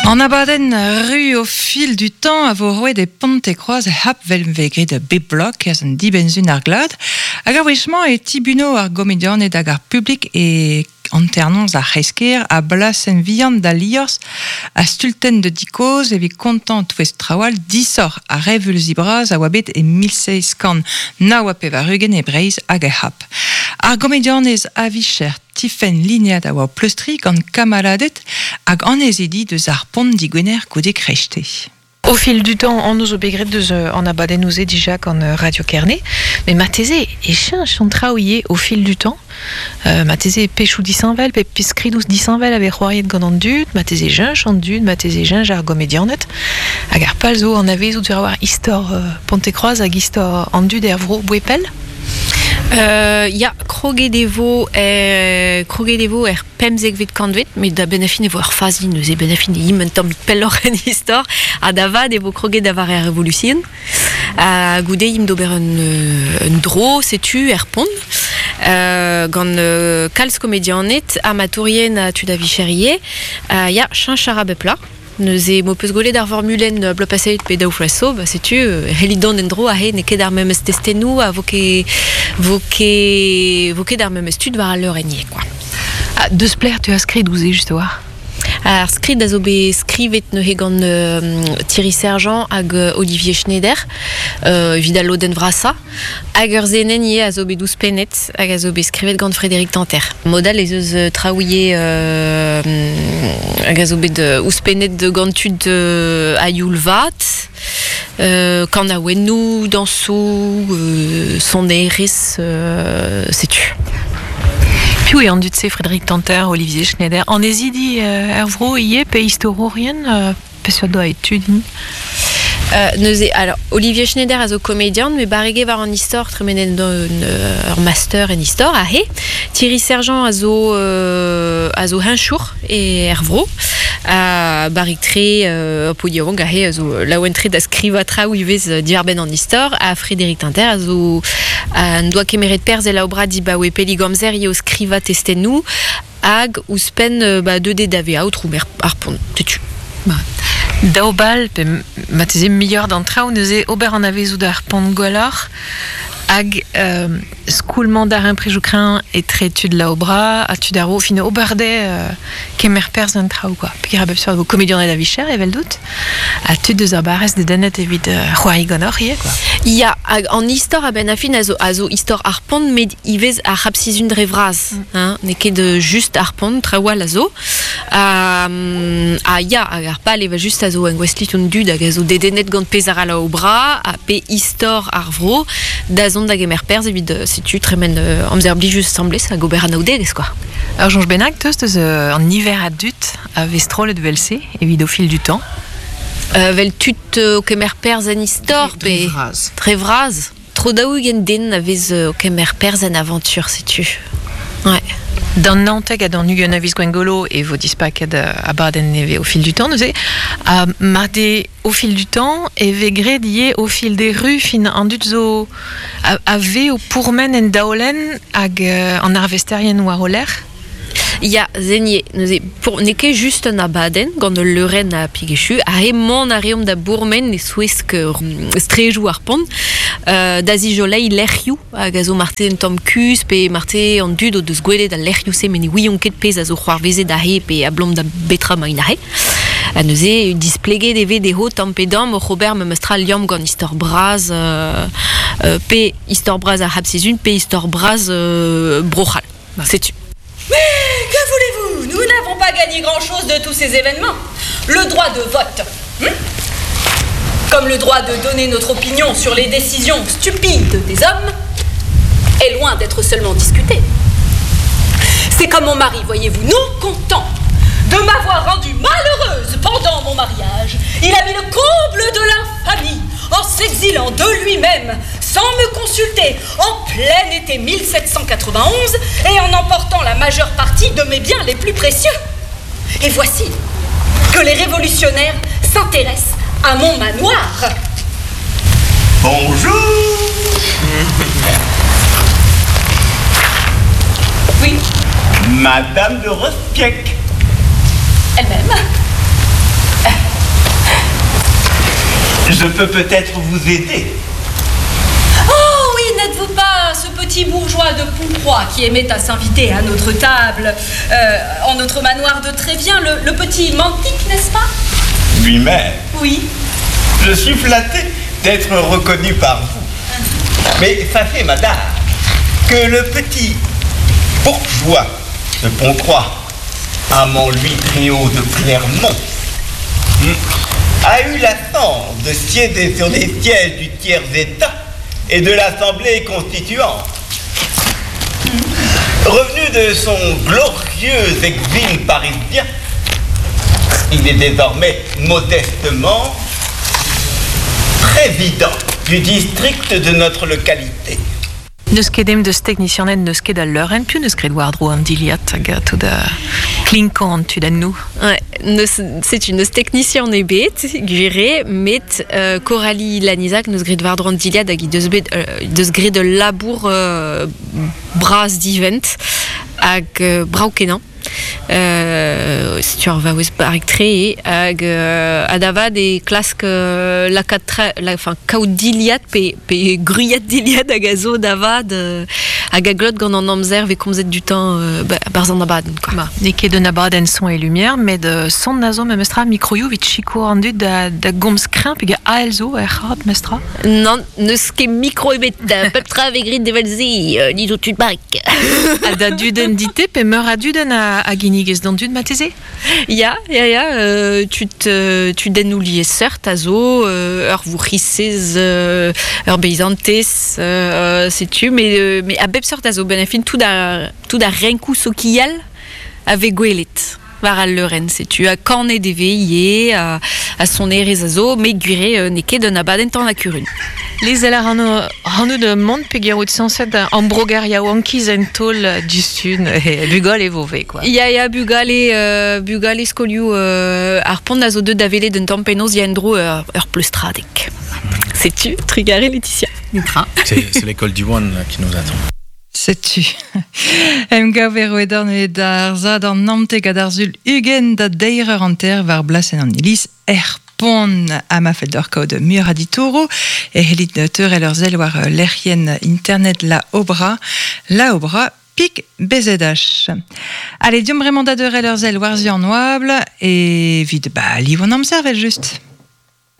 En abaden rue au fil du temps a vo roet de Ponte-Croix e hap velvegre de B-Block as un dibenzun ar glad hag ar wechman e tibuno ar gomedianet hag ar publik e anternons ar c'heskir a blasen vihan da liors a stulten de dikoz evit kontant ouest trawal disor a revulzi braz a oabet e 1600 na oapev a rugen e breiz hag e hap. Ar gomedianez a vicher tifen linead a oa pleustri gant kamaladet hag anezidi deus ar pont digwener goude krechte. Au fil du temps, on nous obéigrait de en abaden nous déjà qu'en Radio Kerné, mais Matézé et chien sont travaillés au fil du temps. Matézé pêchou disanvel, pescridous disanvel avec royet de gondandut, Matézé jeun chandut, Matézé jeun jargo médianet. Agar palzo en avait ou avoir histoire Ponte-Croix ag histoire andu d'Hervro Bouepel. Ja, krogedevo pemzek vet kandvet, mais da benefin evo ar fazi neus e benefin e imentam pellor en histoire a davad evo kroget avar e revolution a goude im d'ober un dro setu pont gant kalz komedianet amatorien a tud a vicherie ya chin charabe pla neus e mo peus golet ar formulen blopaset pe daou flasso, bah setu helidon en dro a he ne ket ar memes testenou a voke dar memes tud war a leur enie, quoi. Deus pler tu as skrid ouze just war. Ar skrid a zo be skrivet ne gant Thierry Sergent hag Olivier Schneider, vidal loden vrasa, hag ur zenen ie a zo be douz penet hag a zo be skrivet gant Frédéric Tanter. Modal ez eus traouie hag a zo bet ouz penet de gantud a youl vat, kan a wennou dansou, son eris, setu. Puis en dut Frédéric Tanter, Olivier Schneider. En ezidi Hervro ie pe historien pesio doa etudin. Alors Olivier Schneider a zo comédien, mais barrege var en histoire tremenen ur master en histoire a he. Thierry Sergent a zo henchour et Hervro. Barik tre podiorong a he a zo laouentre da skriva traoù ivez diarben en histoire a Frédéric Tanter a zo an doa kemeret perz e laobra di ba oe peligomzer io skriva testennou hag ouspen de dave out roumer ar pont tetu. Daobal pe mateze meilleur d'entra ou neuze ober en avez ou d'ar pont golor hag skoulman d'ar imprejoucrin et tretud la obra a tu d'aro fine obarde kemer perz d'entra ou quoi. Puis rabeb sur vos comédiens de la vichère et vel doute a tu deux abares de danet evit roari gonor ie quoi. Il y a en histoire a ben afin azo histoire arpont mais ivez a rapsizun drevraz hein neke de juste arpont trawal azo ya agar pal eva juste azo en westliton dud hag azo dedenet gant pezara la obra a pe histoire arvro dazon da gemer perz evit setu tremen amzer blijus semblé ça gober anaudedes quoi. Alors Georges Benac teus en hiver adut a vestrol de velse evit au fil du temps. Vel tut o kemer perz en histoire pe trevraz tro daou gen den avez o kemer perz en aventure setu. Ouais. Dans Nantes, dans Nugen Avis Gwengolo et vos dispaquets à Baden neve au fil du temps, nous à mardi au fil du temps et vegré lié au fil des rues fin en dutzo ave au pourmen en daolen ag en arvesterien ou à roller. Ya zenier pour neke juste na Baden gant le ren a pigechu a mon arium da bourmen ne souesk strejou arpont dazi jolei lerriou a gazo marte en tom cus pe marte en dud o deus gwele da lerriou se meni oui on ket pez a zo c'hoar veze da he pe a blom da betra ma inahe a neuze displeget eve de ho tampedam o Robert me mestral liam gant histoire braz pe histoire braz a hapsizun pe histoire braz brochal c'est-tu. Mais que voulez-vous? Nous n'avons pas gagné grand-chose de tous ces événements. Le droit de vote, comme le droit de donner notre opinion sur les décisions stupides des hommes, est loin d'être seulement discuté. C'est comme mon mari, voyez-vous, non content de m'avoir rendue malheureuse pendant mon mariage. Il a mis le comble de l'infamie en s'exilant de lui-même, sans me consulter, en plein été 1791 et en emportant la majeure partie de mes biens les plus précieux. Et voici que les révolutionnaires s'intéressent à mon manoir. Bonjour. Oui. Madame de Rospieck. Elle-même. Je peux peut-être vous aider. Oh oui, n'êtes-vous pas ce petit bourgeois de Poulcroix qui aimait à s'inviter à notre table en notre manoir de Trévien, le petit Mantic, n'est-ce pas? Lui-même. Oui. Je suis flatté d'être reconnu par vous. Mais sachez, madame, que le petit bourgeois de Pontcroix, amant lui très haut de Clermont, a eu la chance de siéger sur les sièges du tiers-État et de l'Assemblée constituante. Revenu de son glorieux exil parisien, il est désormais modestement président du district de notre localité. Neus kedem deus technicien neus ket a leuren, più neus kred war dro an diliat hag tout da klinkant tu den nou. Ouais, c'est une technicien en ebet, gure, met Coralie Lanizac, nous grid vardron diliad hag deus grid de labour bras d'ivent hag braukenan. Si tu vas vous parler très adavad et classe la caudiliat pe gruyat diliat agazo davad agaglot gant en observe et comme vous êtes du temps barzan abaden quoi. Bah, neke de nabaden son et lumière, mais de son nazo me mestra microyo vit chico rendu da goms crin pe a elzo hat mestra. Non, ne ske micro ebet peptra avec grid de velzi ni tout tu bark. Da duden dite pe meur a duden a guiniges dans dud matese. Ya, tu denoulies certes azo vous rissez beizantes sais-tu mais a beb sort azo benefin tout da renku sokial avec goelet var al leuren sais-tu a cornet des veillés à son erez azo mais gure neke de nabaden tant la curune. Les ailes hano de monde pegerut sanset en brogaria wankiz en tol du sud et bugol et vové quoi. Ya bugale skoliu arpond azo de davele d'un tempenoz yendro plus stradek. Sais-tu trigare Laetitia? C'est l'école du One qui nous attend. Sais-tu Gaver wedern e d'arza d'an namte gadarzul ugen da deirer anter var blasen an ilis pon ama felderko de mur aditoro et helit neuter et leurs ailes war l'erien internet la obra pic BZH. Allez, diom bremanda de leurs ailes war zian noable et vide livre on en observe juste.